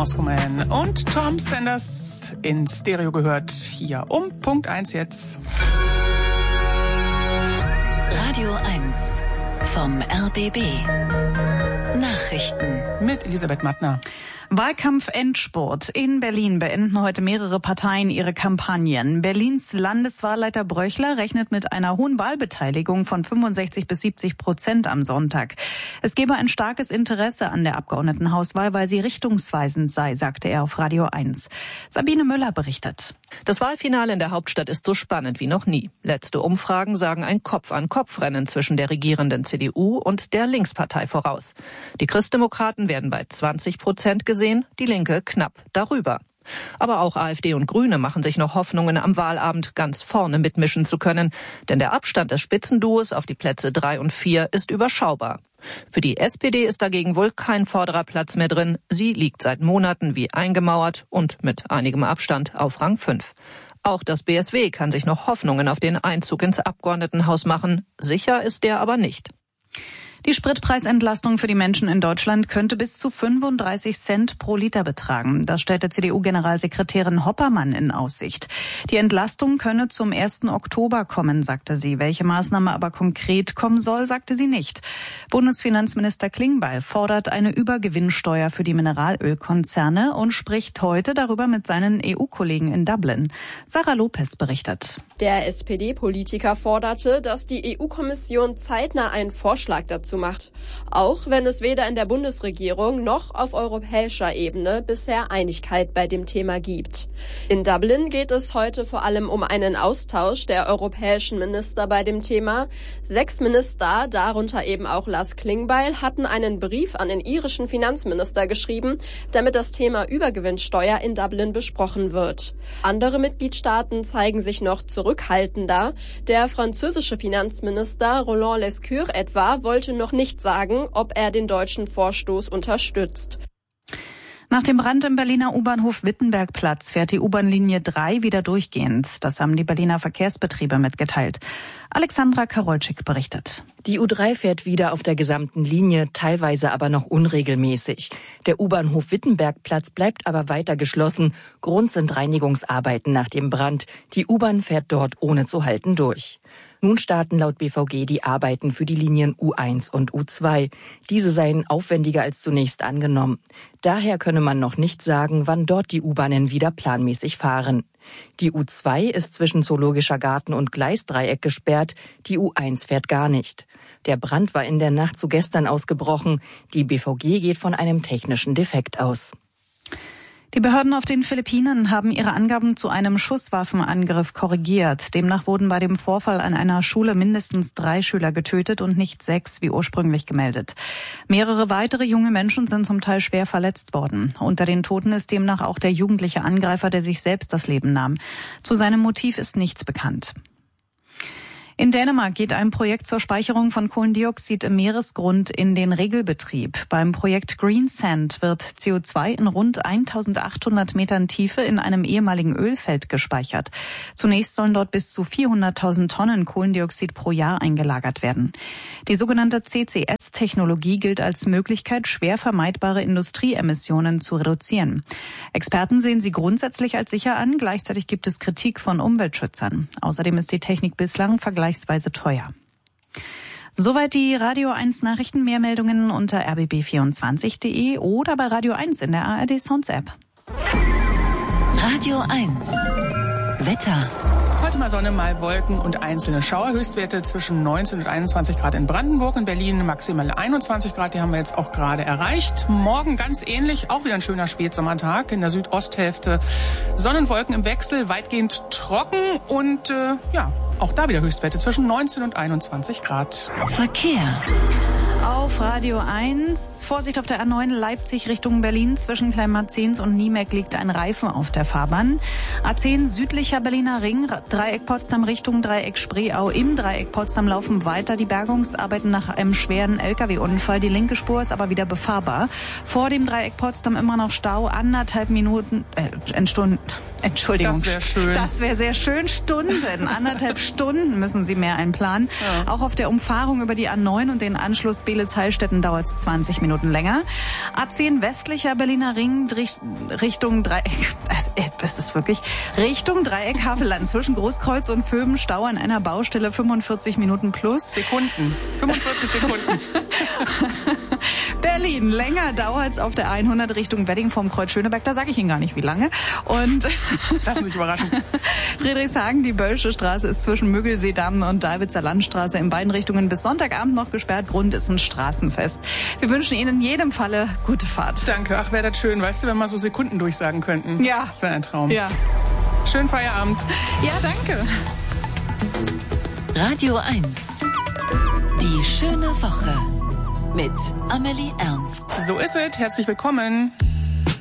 Moscow Man und Tom Sanders in Stereo gehört. Hier um Punkt 1 jetzt. Radio 1 vom RBB. Nachrichten Mit Elisabeth Mattner. Wahlkampf-Endspurt. In Berlin beenden heute mehrere Parteien ihre Kampagnen. Berlins Landeswahlleiter Bröchler rechnet mit einer hohen Wahlbeteiligung von 65-70% am Sonntag. Es gebe ein starkes Interesse an der Abgeordnetenhauswahl, weil sie richtungsweisend sei, sagte er auf Radio 1. Sabine Müller berichtet. Das Wahlfinale in der Hauptstadt ist so spannend wie noch nie. Letzte Umfragen sagen ein Kopf-an-Kopf-Rennen zwischen der regierenden CDU und der Linkspartei voraus. Die Christdemokraten werden bei 20% gesehen, die Linke knapp darüber. Aber auch AfD und Grüne machen sich noch Hoffnungen, am Wahlabend ganz vorne mitmischen zu können. Denn der Abstand des Spitzenduos auf die Plätze 3 und 4 ist überschaubar. Für die SPD ist dagegen wohl kein vorderer Platz mehr drin. Sie liegt seit Monaten wie eingemauert und mit einigem Abstand auf Rang 5. Auch das BSW kann sich noch Hoffnungen auf den Einzug ins Abgeordnetenhaus machen. Sicher ist der aber nicht. Die Spritpreisentlastung für die Menschen in Deutschland könnte bis zu 35 Cent pro Liter betragen. Das stellte CDU-Generalsekretärin Hoppermann in Aussicht. Die Entlastung könne zum 1. Oktober kommen, sagte sie. Welche Maßnahme aber konkret kommen soll, sagte sie nicht. Bundesfinanzminister Klingbeil fordert eine Übergewinnsteuer für die Mineralölkonzerne und spricht heute darüber mit seinen EU-Kollegen in Dublin. Sarah Lopez berichtet. Der SPD-Politiker forderte, dass die EU-Kommission zeitnah einen Vorschlag dazu macht, auch wenn es weder in der Bundesregierung noch auf europäischer Ebene bisher Einigkeit bei dem Thema gibt. In Dublin geht es heute vor allem um einen Austausch der europäischen Minister bei dem Thema. 6 Minister, darunter eben auch Lars Klingbeil, hatten einen Brief an den irischen Finanzminister geschrieben, damit das Thema Übergewinnsteuer in Dublin besprochen wird. Andere Mitgliedstaaten zeigen sich noch zurückhaltender. Der französische Finanzminister Roland Lescure etwa wollte noch nicht sagen, ob er den deutschen Vorstoß unterstützt. Nach dem Brand im Berliner U-Bahnhof Wittenbergplatz fährt die U-Bahn-Linie 3 wieder durchgehend. Das haben die Berliner Verkehrsbetriebe mitgeteilt. Alexandra Karolczyk berichtet. Die U3 fährt wieder auf der gesamten Linie, teilweise aber noch unregelmäßig. Der U-Bahnhof Wittenbergplatz bleibt aber weiter geschlossen. Grund sind Reinigungsarbeiten nach dem Brand. Die U-Bahn fährt dort ohne zu halten durch. Nun starten laut BVG die Arbeiten für die Linien U1 und U2. Diese seien aufwendiger als zunächst angenommen. Daher könne man noch nicht sagen, wann dort die U-Bahnen wieder planmäßig fahren. Die U2 ist zwischen Zoologischer Garten und Gleisdreieck gesperrt, die U1 fährt gar nicht. Der Brand war in der Nacht zu gestern ausgebrochen. Die BVG geht von einem technischen Defekt aus. Die Behörden auf den Philippinen haben ihre Angaben zu einem Schusswaffenangriff korrigiert. Demnach wurden bei dem Vorfall an einer Schule mindestens 3 Schüler getötet und nicht 6, wie ursprünglich gemeldet. Mehrere weitere junge Menschen sind zum Teil schwer verletzt worden. Unter den Toten ist demnach auch der jugendliche Angreifer, der sich selbst das Leben nahm. Zu seinem Motiv ist nichts bekannt. In Dänemark geht ein Projekt zur Speicherung von Kohlendioxid im Meeresgrund in den Regelbetrieb. Beim Projekt Green Sand wird CO2 in rund 1800 Metern Tiefe in einem ehemaligen Ölfeld gespeichert. Zunächst sollen dort bis zu 400.000 Tonnen Kohlendioxid pro Jahr eingelagert werden. Die sogenannte CCS-Technologie gilt als Möglichkeit, schwer vermeidbare Industrieemissionen zu reduzieren. Experten sehen sie grundsätzlich als sicher an. Gleichzeitig gibt es Kritik von Umweltschützern. Außerdem ist die Technik bislang vergleichsweise teuer. Soweit die Radio 1 Nachrichten. Mehr Meldungen unter rbb24.de oder bei Radio 1 in der ARD Sounds App. Radio 1 Wetter. Heute mal Sonne, mal Wolken und einzelne Schauer. Höchstwerte zwischen 19 und 21 Grad in Brandenburg, in Berlin maximal 21 Grad. Die haben wir jetzt auch gerade erreicht. Morgen ganz ähnlich, auch wieder ein schöner Spätsommertag. In der Südosthälfte Sonnenwolken im Wechsel, weitgehend trocken und auch da wieder Höchstwerte zwischen 19 und 21 Grad. Verkehr. Auf Radio 1. Vorsicht auf der A9 Leipzig Richtung Berlin. Zwischen Kleinmarzens und Niemeck liegt ein Reifen auf der Fahrbahn. A10 südlicher Berliner Ring. Dreieck Potsdam Richtung Dreieck Spreeau. Im Dreieck Potsdam laufen weiter die Bergungsarbeiten nach einem schweren LKW-Unfall. Die linke Spur ist aber wieder befahrbar. Vor dem Dreieck Potsdam immer noch Stau. 1,5 Minuten. Entschuldigung. Das wäre schön. Das wäre sehr schön. Stunden. 1,5 Stunden müssen Sie mehr einplanen. Ja. Auch auf der Umfahrung über die A9 und den Anschluss Steglitz-Heilstätten dauert es 20 Minuten länger. A10 westlicher Berliner Ring Richtung Dreieck. Das ist wirklich Richtung Dreieck Havelland zwischen Großkreuz und Vöben Stau an einer Baustelle 45 Minuten plus. Sekunden. 45 Sekunden. Berlin, länger dauert's auf der 100 Richtung Wedding vom Kreuz Schöneberg. Da sage ich Ihnen gar nicht, wie lange. Und lassen Sie sich überraschen. Friedrichshagen, die Böllsche Straße ist zwischen Müggelsee-Damm und Dalwitzer Landstraße in beiden Richtungen bis Sonntagabend noch gesperrt. Grund ist ein Straßenfest. Wir wünschen Ihnen in jedem Falle gute Fahrt. Danke. Ach, wäre das schön. Weißt du, wenn wir so Sekunden durchsagen könnten. Ja. Das wäre ein Traum. Ja. Schönen Feierabend. Ja, danke. Radio 1. Die schöne Woche mit Amelie Ernst. So ist es. Herzlich willkommen.